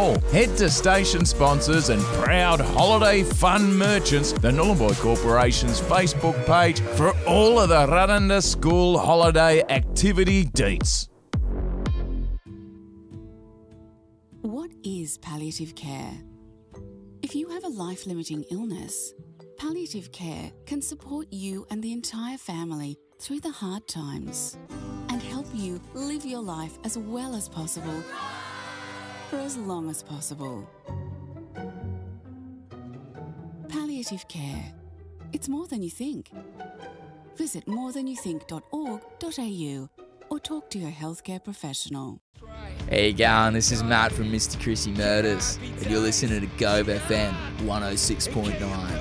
all. Head to station sponsors and proud holiday fun merchants, the Nhulunbuy Corporation's Facebook page, for all of the Radanda School holiday activity deets. What is palliative care? If you have a life-limiting illness, palliative care can support you and the entire family through the hard times and help you live your life as well as possible for as long as possible. Palliative care. It's more than you think. Visit morethanyoutthink.org.au or talk to your healthcare professional. How you going? This is Matt from Mr. Chrissy Murders, and you're listening to Gove FM 106.9.